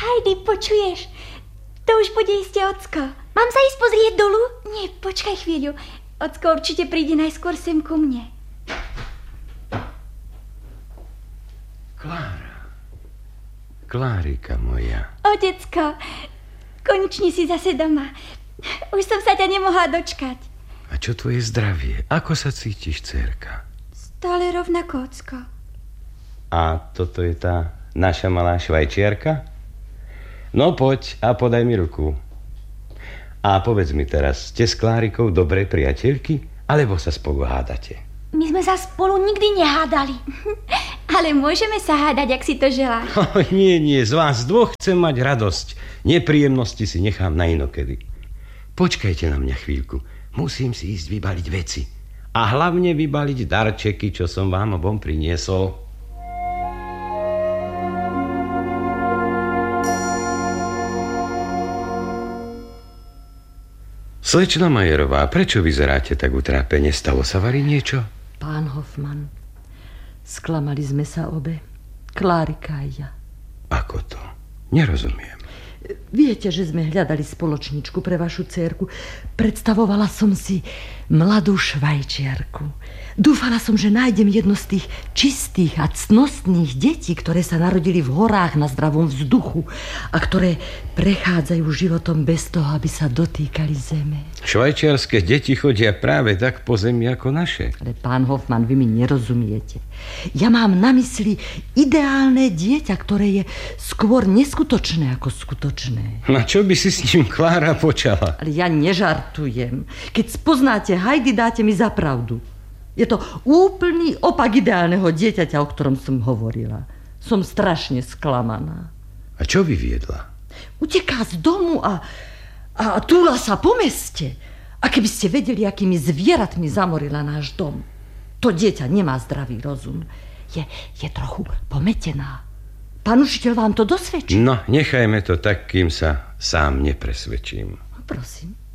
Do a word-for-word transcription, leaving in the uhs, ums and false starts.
Heidi, počuješ? To už bude iste ocko. Mám sa ísť pozrieť dolu? Nie, počkaj chvíľu. Ocko určite príde najskôr sem ku mne. Klára. Klárika moja. Otecko, konečne si zase doma. Už som sa ťa nemohla dočkať. A čo tvoje zdravie? Ako sa cítiš, dcérka? Stále rovnako, ocko. A toto je tá naša malá švajčiarka? No poď a podaj mi ruku. A povedz mi teraz, ste s Klárikou dobré priateľky, alebo sa spolu hádate? My sme sa spolu nikdy nehádali. Ale môžeme sa hádať, ak si to želáš. Oh, nie, nie, z vás dvoch chcem mať radosť. Nepríjemnosti si nechám na inokedy. Počkajte na mňa chvíľku. Musím si ísť vybaliť veci. A hlavne vybaliť darčeky, čo som vám obom priniesol. Slečna Majerová, prečo vyzeráte tak utrápene? Stalo sa vari niečo? Pán Hoffman, sklamali sme sa obe. Klárika a ja. Ako to? Nerozumiem. Viete, že sme hľadali spoločničku pre vašu dcérku. Predstavovala som si mladú švajčiarku. Dúfala som, že nájdem jedno z tých čistých a cnostných detí, ktoré sa narodili v horách na zdravom vzduchu a ktoré prechádzajú životom bez toho, aby sa dotýkali zeme. Švajčiarske deti chodia práve tak po zemi ako naše. Ale pán Hoffman, vy mi nerozumiete. Ja mám na mysli ideálne dieťa, ktoré je skôr neskutočné ako skutočné. Na čo by si s ním Klára počala? Ale ja nežartujem. Keď spoznáte Heidi, dáte mi za pravdu. Je to úplný opak ideálneho dieťaťa, o ktorom som hovorila. Som strašne sklamaná. A čo vyviedla? Uteká z domu a, a túla sa po meste. A keby ste vedeli, akými zvieratmi zamorila náš dom. To dieťa nemá zdravý rozum. Je, je trochu pometená. Pán učiteľ vám to dosvedčí? No, nechajme to tak, kým sa sám nepresvedčím. Prosím.